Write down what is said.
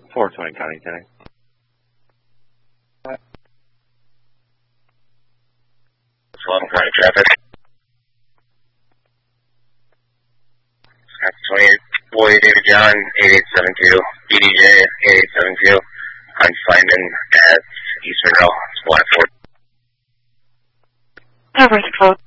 420 County 10. 11 County traffic. That's 28 Boy David John 8872, BDJ 8872. I'm finding at Eastern Rail, Flat 4. Coverage code.